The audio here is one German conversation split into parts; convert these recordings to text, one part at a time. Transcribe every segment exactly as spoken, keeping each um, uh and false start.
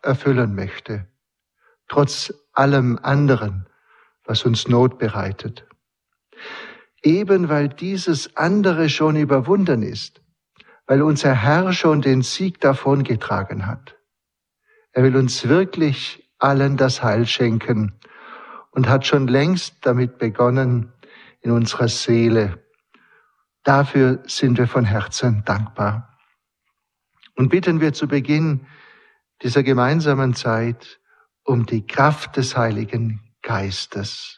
erfüllen möchte, trotz allem anderen, was uns Not bereitet. Eben weil dieses andere schon überwunden ist, weil unser Herr schon den Sieg davongetragen hat. Er will uns wirklich allen das Heil schenken und hat schon längst damit begonnen in unserer Seele. Dafür sind wir von Herzen dankbar. Und bitten wir zu Beginn dieser gemeinsamen Zeit um die Kraft des Heiligen Geistes.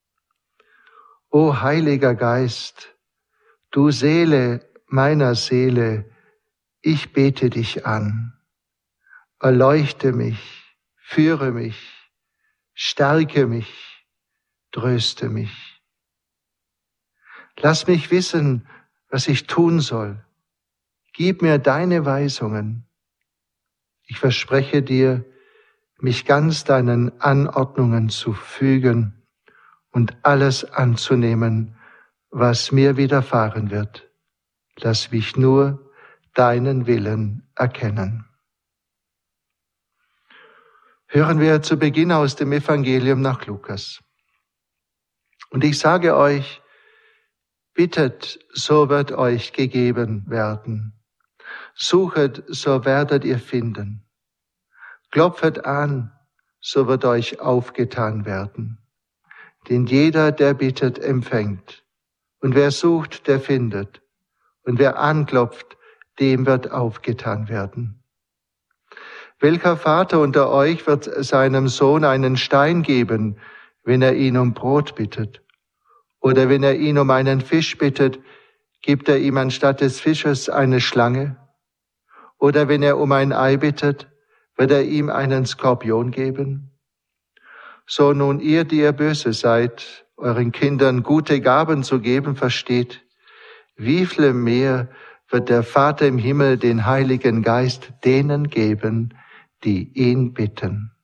O Heiliger Geist, du Seele meiner Seele, ich bete dich an. Erleuchte mich, führe mich, stärke mich, tröste mich. Lass mich wissen, was ich tun soll. Gib mir deine Weisungen. Ich verspreche dir, mich ganz deinen Anordnungen zu fügen und alles anzunehmen, was mir widerfahren wird. Lass mich nur deinen Willen erkennen. Hören wir zu Beginn aus dem Evangelium nach Lukas. Und ich sage euch, bittet, so wird euch gegeben werden. Suchet, so werdet ihr finden. Klopfet an, so wird euch aufgetan werden. Denn jeder, der bittet, empfängt. Und wer sucht, der findet. Und wer anklopft, dem wird aufgetan werden. Welcher Vater unter euch wird seinem Sohn einen Stein geben, wenn er ihn um Brot bittet? Oder wenn er ihn um einen Fisch bittet, gibt er ihm anstatt des Fisches eine Schlange? Oder wenn er um ein Ei bittet, wird er ihm einen Skorpion geben? So nun ihr, die ihr böse seid, euren Kindern gute Gaben zu geben versteht, wie viel mehr wird der Vater im Himmel den Heiligen Geist denen geben, die ihn bitten.